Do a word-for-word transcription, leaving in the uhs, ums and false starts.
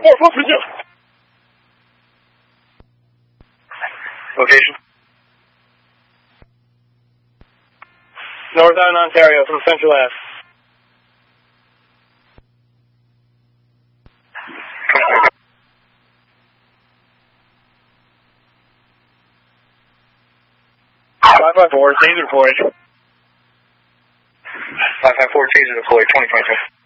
five four, four three zero. Location? Northern Ontario from Central Ave. five five four, taser deployed. five five four, taser deployed, twenty twenty-two.